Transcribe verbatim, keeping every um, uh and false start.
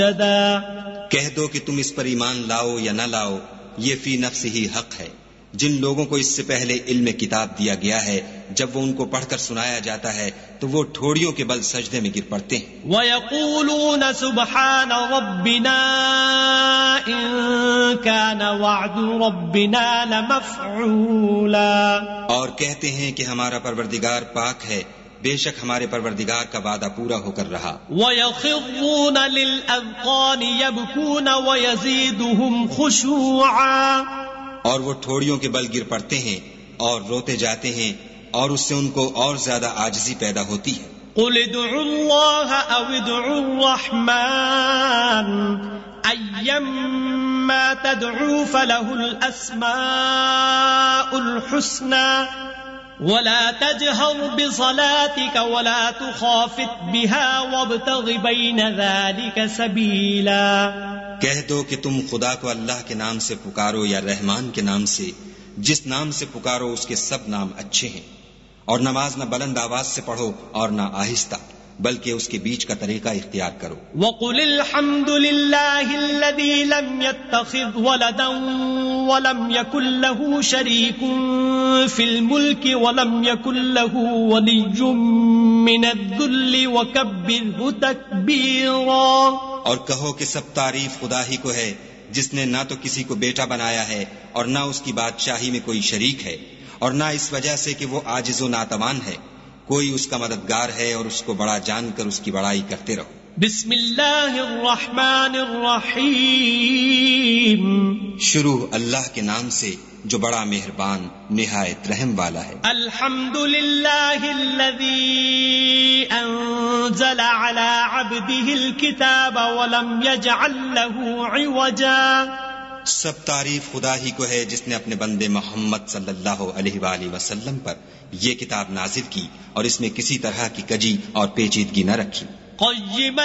کہہ دو کہ تم اس پر ایمان لاؤ یا نہ لاؤ، یہ فی نفس ہی حق ہے۔ جن لوگوں کو اس سے پہلے علم کتاب دیا گیا ہے، جب وہ ان کو پڑھ کر سنایا جاتا ہے تو وہ ٹھوڑیوں کے بل سجدے میں گر پڑتے ہیں۔ وَيَقُولُونَ سُبْحَانَ رَبِّنَا إِن كَانَ وَعْدُ رَبِّنَا لَمَفْعُولًا، اور کہتے ہیں کہ ہمارا پروردگار پاک ہے، بے شک ہمارے پروردگار کا وعدہ پورا ہو کر رہا۔ وَيَخِرُّونَ لِلْأَذْقَانِ يَبْكُونَ وَيَزِيدُهُمْ خُشُوعًا، اور وہ ٹھوڑیوں کے بل گر پڑتے ہیں اور روتے جاتے ہیں، اور اس سے ان کو اور زیادہ عاجزی پیدا ہوتی ہے۔ قُلِ ادْعُوا اللَّهَ أَوِ ادْعُوا الرَّحْمَنَ أَيَّمَّا تَدْعُوا فَلَهُ الْأَسْمَاءُ الْحُسْنَى وَلَا تَجْهَرْ بِصَلَاتِكَ وَلَا تُخَافِتْ بِهَا وَابْتَغِ بَيْنَ ذَلِكَ سَبِيلًا۔ کہہ دو کہ تم خدا کو اللہ کے نام سے پکارو یا رحمان کے نام سے، جس نام سے پکارو اس کے سب نام اچھے ہیں، اور نماز نہ بلند آواز سے پڑھو اور نہ آہستہ، بلکہ اس کے بیچ کا طریقہ اختیار کرو۔ وَقُلِ الْحَمْدُ لِلَّهِ الَّذِي لَمْ يَتَّخِذْ وَلَدًا وَلَمْ يَكُنْ لَهُ شَرِيكٌ فِي الْمُلْكِ وَلَمْ يَكُنْ لَهُ وَلِيٌّ مِّنَ الذُّلِّ وَكَبِّرْهُ تَكْبِيرًا۔ اور کہو کہ سب تعریف خدا ہی کو ہے، جس نے نہ تو کسی کو بیٹا بنایا ہے اور نہ اس کی بادشاہی میں کوئی شریک ہے، اور نہ اس وجہ سے کہ وہ عاجز و ناتوان ہے، کوئی اس کا مددگار ہے، اور اس کو بڑا جان کر اس کی بڑائی کرتے رہو۔ بسم اللہ الرحمن الرحیم، شروع اللہ کے نام سے جو بڑا مہربان نہایت رحم والا ہے۔ الحمد للہ الذی انزل علی عبدہ الکتاب ولم یجعل له عوجا۔ سب تعریف خدا ہی کو ہے جس نے اپنے بندے محمد صلی اللہ علیہ وآلہ وسلم پر یہ کتاب نازل کی اور اس میں کسی طرح کی کجی اور پیچیدگی نہ رکھی۔ قیما